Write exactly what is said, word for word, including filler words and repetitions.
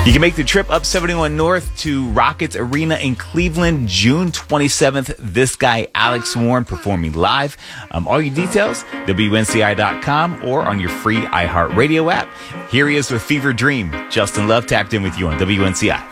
You can make the trip up seventy-one North to Rockets Arena in Cleveland, June twenty-seventh. This guy, Alex Warren, performing live. Um, all your details, W N C I dot com or on your free iHeartRadio app. Here he is with Fever Dream. Justin Love tapped in with you on W N C I.